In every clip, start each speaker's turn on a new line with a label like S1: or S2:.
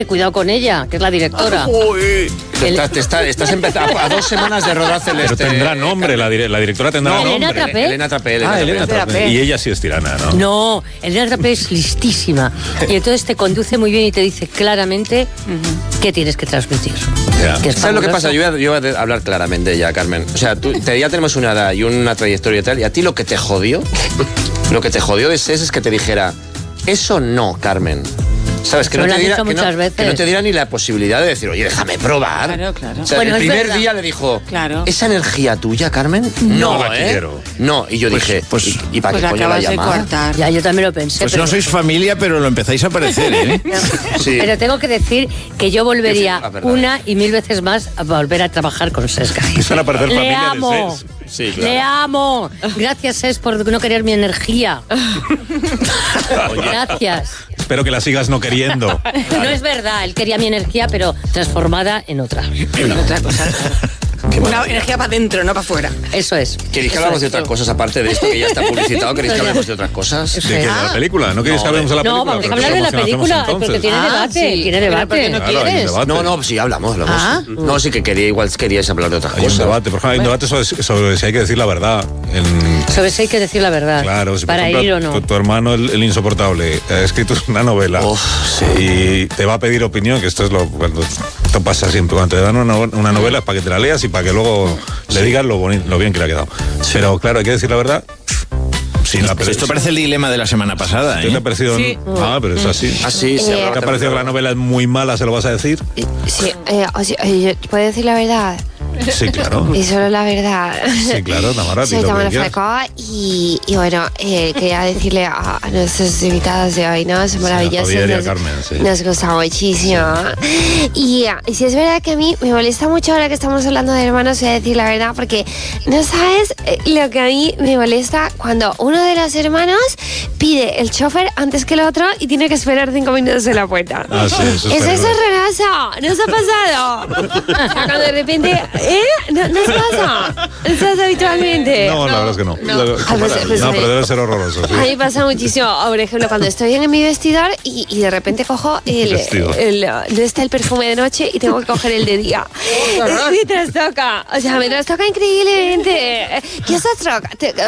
S1: Cuidado con ella, que es la directora.
S2: Estás empezando a 2 semanas de rodaje.
S3: Pero tendrá nombre, la directora tendrá nombre.
S1: Elena Trapé.
S3: Elena Trapé. Y ella sí es tirana, ¿no?
S1: No, Elena Trapé es listísima. Y entonces te conduce muy bien y te dice claramente qué tienes que transmitir.
S2: ¿Sabes lo que pasa? Yo voy a hablar claramente ya, Carmen. O sea, ya tenemos una edad y una trayectoria y tal, y a ti lo que te jodió de SES es que te dijera, eso no, Carmen. ¿Sabes? Que no te diera ni la posibilidad de decir, oye, déjame probar.
S4: Claro.
S2: O sea, el primer día le dijo, ¿esa energía tuya, Carmen?
S3: No la quiero.
S2: No, y yo dije, ¿y para qué coño la llamada?
S1: Ya, yo también lo pensé.
S5: Pues no sois familia, pero lo empezáis a parecer, ¿eh?
S2: Sí.
S1: Pero tengo que decir que yo volvería una y 1000 veces más a volver a trabajar con SES.
S3: Le amo.
S2: Sí, claro.
S1: Le amo. Gracias, SES, por no querer mi energía. Gracias.
S3: Espero que la sigas no queriendo.
S1: No es verdad, él quería mi energía, pero transformada en otra.
S4: En otra cosa. Una energía para adentro, no para afuera.
S1: Eso es.
S2: ¿Queréis que hablamos de otras cosas aparte de esto que ya está publicitado? ¿Queréis que hablemos de otras cosas?
S3: ¿De qué? ¿De la película? ¿No queréis que hablemos de la película?
S1: No, vamos a hablar de la película, porque tiene debate.
S4: Sí.
S1: Tiene debate.
S4: ¿No quieres?
S2: No, sí, hablamos. No, sí que queríais hablar de otras
S3: Hay
S2: cosas.
S3: un debate, por ejemplo, hay un debate sobre si hay que decir la verdad.
S1: Sobre si hay que decir la verdad.
S3: Claro, si
S1: para
S3: por ejemplo,
S1: ir o no.
S3: Tu hermano, el insoportable, ha escrito una novela y te va a pedir opinión, que esto es esto pasa siempre. Cuando te dan una novela es para que te la leas y para que luego le digas lo bien que le ha quedado. Pero claro, hay que decir la verdad. Sí,
S5: Esto parece el dilema de la semana pasada, ¿eh?
S3: ¿Te ha parecido?
S4: Sí.
S3: Pero es así.
S2: Así se
S3: ¿Te ha parecido que la novela es muy mala, se lo vas a decir?
S6: Sí, ¿puedo decir la verdad?
S3: Sí, claro.
S6: Y solo la verdad.
S3: Sí, claro, Tamara.
S6: Soy Tamara Falcó y bueno, quería decirle a nuestros invitados de hoy, ¿no? Son maravillosos. Nos gusta muchísimo. Y si es verdad que a mí me molesta mucho ahora que estamos hablando de hermanos, voy a decir la verdad, porque no sabes lo que a mí me molesta cuando uno de los hermanos pide el chofer antes que el otro y tiene que esperar 5 minutos en la puerta.
S3: Sí, eso es
S6: horroroso. ¿No os ha pasado? Cuando de repente... ¿No os pasa? ¿No se hace habitualmente?
S3: No, la verdad es que no. Pero debe ser horroroso. Sí.
S6: A mí pasa muchísimo. Por ejemplo, cuando estoy en mi vestidor y de repente cojo no está el perfume de noche y tengo que coger el de día. Me trastoca. O sea, me trastoca increíblemente. ¿Qué os trastoca?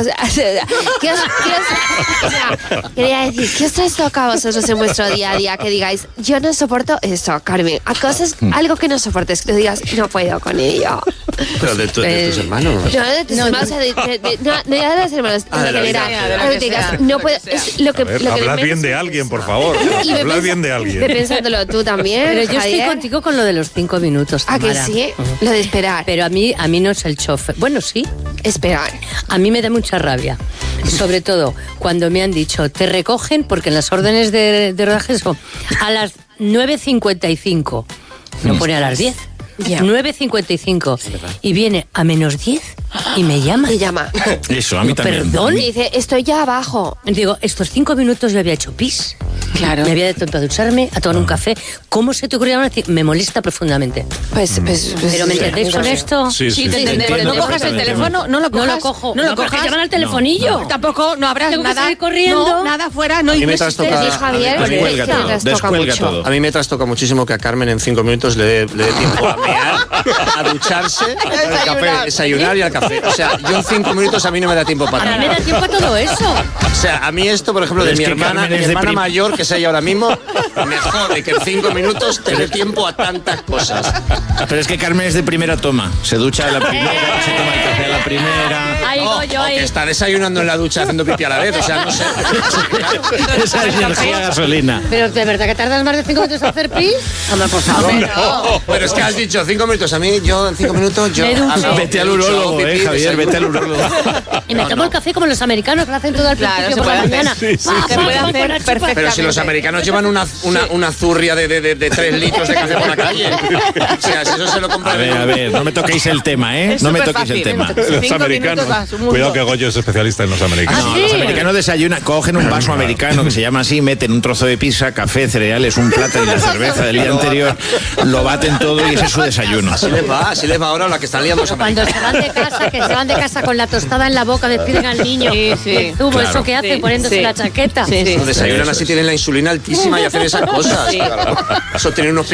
S6: Quería decir, ¿qué os trastoca a vosotros en vuestro día a día? Que digáis, yo no soporto eso, Carmen. A cosas, algo que no soportes, que digas, no puedo con ello.
S2: Pero de tus hermanos.
S6: No, de tus hermanos, no de los hermanos, en general. No puedo, es lo que
S3: Hablad bien de alguien, por favor. Hablad bien de alguien.
S6: Ve pensándolo tú también.
S1: Pero yo estoy contigo con lo de los 5 minutos,
S6: ¿A que
S1: Tamara?
S6: sí? Lo de esperar.
S1: Pero a mí no es el chofer. Bueno, sí.
S6: Esperar.
S1: A mí me da mucha rabia. Sobre todo cuando me han dicho, te recogen, porque en las órdenes de rodaje son a las 9:55. No pone a las 10. 9:55 y viene a menos 10 y me llama.
S6: Me llama.
S5: Eso, a mí también.
S1: ¿Perdón?
S6: Me dice, estoy ya abajo.
S1: Digo, estos 5 minutos yo había hecho pis.
S4: Claro.
S1: Me había dado tiempo a ducharme, a tomar un café. ¿Cómo se te ocurrió decir? Me molesta profundamente.
S6: Pues
S1: ¿Pero me entendéis con esto?
S3: Sí,
S4: te entendemos. No cojas el teléfono, no lo
S1: cojo.
S4: No lo cojas.
S1: Llaman al telefonillo.
S4: Tampoco, no habrás
S1: Tengo que
S4: nada.
S1: salir corriendo.
S4: No, nada fuera, no
S2: Y me
S4: insistes.
S2: trastoca.
S6: Javier,
S5: Descuelga todo.
S2: A mí me trastoca muchísimo que a Carmen en 5 minutos le dé tiempo a mear, a ducharse, al café, desayunar y al café. O sea, yo en 5 minutos a mí no me da tiempo para
S1: A mí me
S2: nada.
S1: da tiempo a todo eso.
S2: O sea, a mí esto, por ejemplo, de
S5: Pero
S2: mi
S5: es que
S2: hermana,
S5: Carmen es de
S2: mayor, que es ella ahora mismo, me jode que en 5 minutos te dé tiempo a tantas cosas.
S5: Pero es que Carmen es de primera toma. Se ducha a la primera, se toma el café a la primera.
S1: Ahí voy yo,
S2: O que está desayunando en la ducha haciendo pipí a la vez. O sea, no sé.
S5: Esa es energía gasolina.
S1: Pero ¿de verdad que tardas más de 5 minutos en hacer pis? Hombre, por favor.
S2: No, pero es que has dicho 5 minutos. A mí, yo en 5 minutos, yo...
S1: Me ducho.
S5: Vete al urólogo,
S2: pipí,
S5: Javier, vete al urólogo.
S1: Y me tomo el café como los americanos que lo hacen todo al
S4: Claro,
S1: principio
S4: se
S1: por la
S4: puede hacer.
S1: mañana.
S3: Sí, sí,
S4: Se puede hacer perfectamente.
S2: Pero si los americanos llevan una zurria de 3 litros de café por la calle. O sea, si eso se lo compran...
S5: A ver, no me toquéis el tema, ¿eh?
S4: Es
S5: No me
S4: súper
S5: toquéis el
S4: fácil.
S5: tema.
S3: Los americanos. Cuidado que Goyo es especialista en los americanos.
S5: No, los americanos desayunan, cogen un vaso americano que se llama así, meten un trozo de pizza, café, cereales, un plato y la cerveza del día anterior, lo baten todo y ese es su desayuno.
S2: Así les va ahora la que están liando los
S1: americanos. Cuando se van de casa, que se van de casa con la tostada en la boca, despiden al niño. Sí. Claro. Eso que hace poniéndose la chaqueta.
S2: Desayunan así, tienen la insulina altísima y hacen esas cosas. Claro. Eso tienen unos